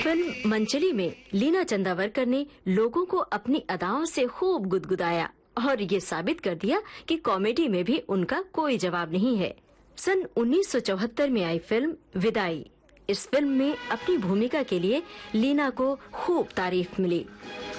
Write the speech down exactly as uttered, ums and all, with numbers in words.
Film Manchali में लीना चंदावरकर ने लोगों को अपनी अदाओं से खूब गुदगुदाया और ये साबित कर दिया कि कॉमेडी में भी उनका कोई जवाब नहीं है। सन उन्नीस सौ चौहत्तर में आई फिल्म विदाई। इस फिल्म में अपनी भूमिका के लिए लीना को खूब तारीफ मिली।